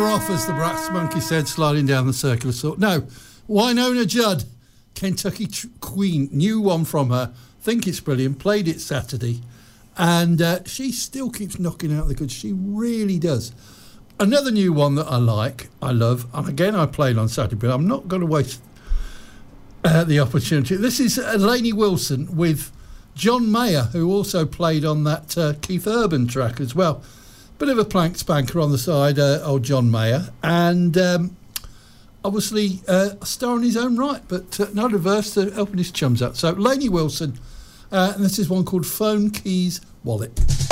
off, as the brass monkey said, sliding down the circular saw. No, Wynonna Judd, Kentucky Queen, new one from her. Think it's brilliant. Played it Saturday, and she still keeps knocking out the goods. She really does. Another new one that I love, and again I played on Saturday, but I'm not going to waste the opportunity. This is Lainey Wilson with John Mayer, who also played on that Keith Urban track as well. Bit of a plank spanker on the side, old John Mayer, and obviously a star in his own right, but not averse to helping his chums out. So Lainey Wilson, and this is one called Phone Keys Wallet.